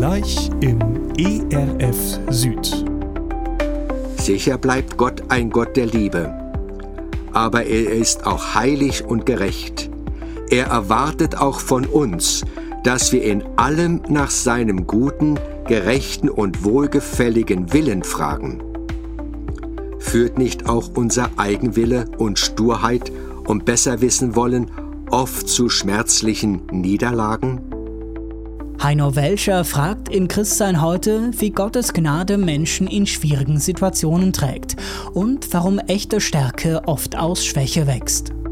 Gleich im ERF Süd. Sicher bleibt Gott ein Gott der Liebe. Aber er ist auch heilig und gerecht. Er erwartet auch von uns, dass wir in allem nach seinem guten, gerechten und wohlgefälligen Willen fragen. Führt nicht auch unser Eigenwille und Sturheit und Besserwissen wollen oft zu schmerzlichen Niederlagen? Heino Welcher fragt in Christsein heute, wie Gottes Gnade Menschen in schwierigen Situationen trägt und warum echte Stärke oft aus Schwäche wächst.